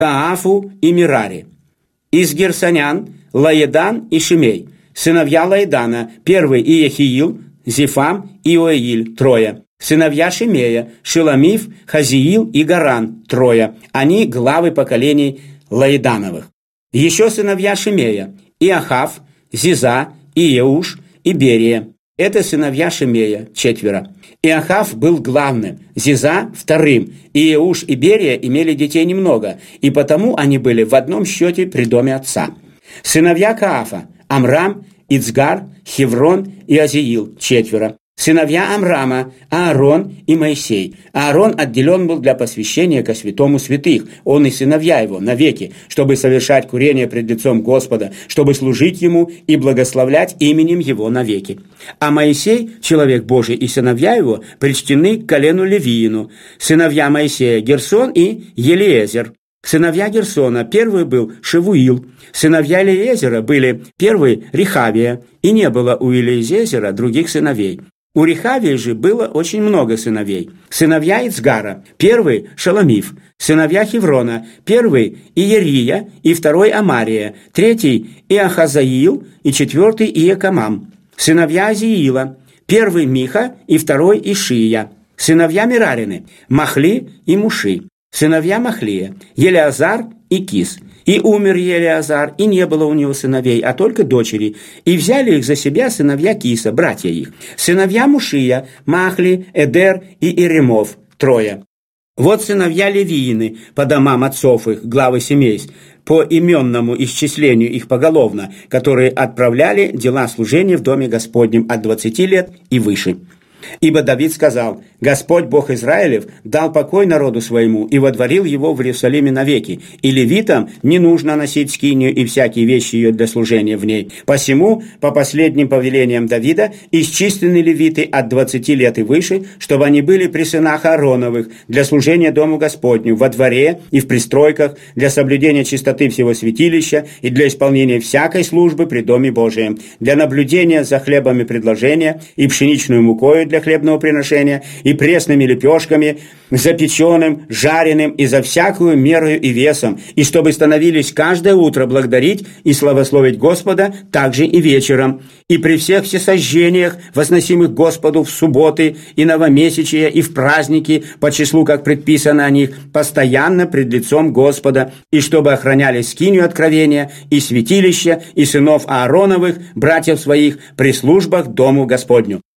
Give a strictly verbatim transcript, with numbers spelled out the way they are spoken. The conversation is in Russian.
Каафу и Мерари. Из герсонян Лаедан и Шимей. Сыновья Лаедана, первый Иехиил, Зифам и Иоиль, трое. Сыновья Шимея, Шеламиф, Хазиил и Гаран, трое. Они главы поколений Лаедановых. Еще сыновья Шимея, Иахав, Зиза, Иеуш и Берия. Это сыновья Шимея, четверо. Иахав был главным, Зиза – вторым. Иеуш и Берия имели детей немного, и потому они были в одном счете при доме отца. Сыновья Каафа – Амрам, Ицгар, Хеврон и Азиил, четверо. Сыновья Амрама – Аарон и Моисей. Аарон отделен был для посвящения ко святому святых, он и сыновья его навеки, чтобы совершать курение пред лицом Господа, чтобы служить ему и благословлять именем его навеки. А Моисей, человек Божий, и сыновья его причтены к колену Левиину. Сыновья Моисея – Герсон и Елиезер. Сыновья Герсона, первый был Шевуил. Сыновья Елиезера были первый Рехавия, и не было у Елиезера других сыновей. У Рехавии же было очень много сыновей. Сыновья Ицгара, первый Шеламиф. Сыновья Хеврона, первый Иерия и второй Амария, третий Иахазаил и четвертый Иекамам. Сыновья Азиила, первый Миха и второй Ишия. Сыновья Мерарины, Махли и Муши. Сыновья Махлия, Елеазар и Кис. И умер Елеазар, и не было у него сыновей, а только дочери. И взяли их за себя сыновья Киса, братья их. Сыновья Мушия, Махли, Эдер и Иремов, трое. Вот сыновья Левиины, по домам отцов их, главы семейств, по именному исчислению их поголовно, которые отправляли дела служения в доме Господнем от двадцати лет и выше. Ибо Давид сказал: «Господь Бог Израилев дал покой народу своему и водворил его в Иерусалиме навеки, и левитам не нужно носить скинию и всякие вещи ее для служения в ней. Посему, по последним повелениям Давида, исчислены левиты от двадцати лет и выше, чтобы они были при сынах Аароновых для служения Дому Господню во дворе и в пристройках, для соблюдения чистоты всего святилища и для исполнения всякой службы при Доме Божием, для наблюдения за хлебами предложения и пшеничную мукою для хлебного приношения, и пресными лепешками, запеченным, жареным, и за всякую мерою и весом, и чтобы становились каждое утро благодарить и славословить Господа, также и вечером, и при всех всесожжениях, возносимых Господу в субботы и новомесячия, и в праздники, по числу, как предписано о них, постоянно пред лицом Господа, и чтобы охраняли скинию откровения, и святилище, и сынов Аароновых, братьев своих, при службах Дому Господню».